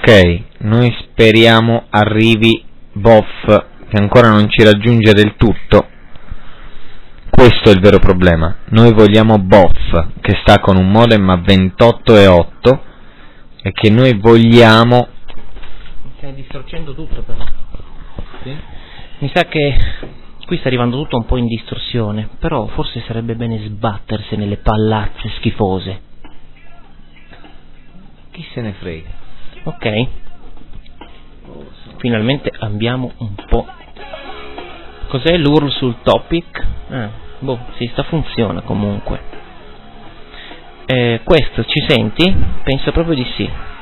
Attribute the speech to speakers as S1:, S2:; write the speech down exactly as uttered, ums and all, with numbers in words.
S1: Ok, noi speriamo arrivi Boff, che ancora non ci raggiunge del tutto. Questo è il vero problema. Noi vogliamo Boff, che sta con un modem a ventotto e otto, e che noi vogliamo...
S2: Mi stai distorcendo tutto però.
S1: Sì?
S2: Mi sa che qui sta arrivando tutto un po' in distorsione, però forse sarebbe bene sbattersi nelle pallazze schifose.
S1: Chi se ne frega.
S2: Ok. Finalmente abbiamo un po'. Cos'è l'U R L sul topic? Ah, boh, sì, sta funziona comunque. Eh, questo ci senti? Penso proprio di sì.